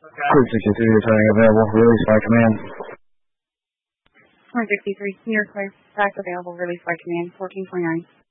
Code 63 returning available. Release by command. 163, New York Clear. Back available. Release by command. 1429.